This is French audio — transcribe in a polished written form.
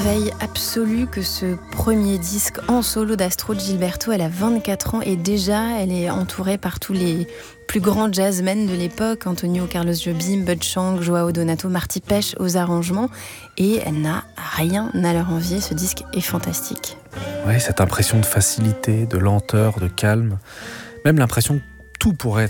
Veille absolue que ce premier disque en solo d'Astrud Gilberto. Elle a 24 ans et déjà elle est entourée par tous les plus grands jazzmen de l'époque, Antonio Carlos Jobim, Bud Chang, Joao Donato, Marty Pech aux arrangements, et elle n'a rien à leur envier. Ce disque est fantastique. Oui, cette impression de facilité, de lenteur, de calme, même l'impression que tout pourrait être